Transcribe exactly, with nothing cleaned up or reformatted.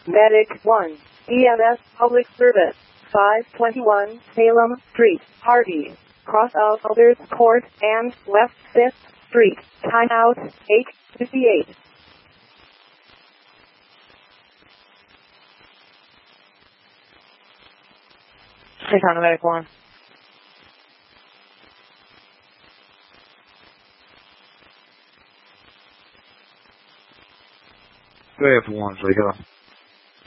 Medic one, E M S Public Service, five twenty-one Salem Street, Hardy, cross of Others Court and West fifth Street, timeout, eight fifty-eight. Take on Medic one. Go ahead for one, so you go.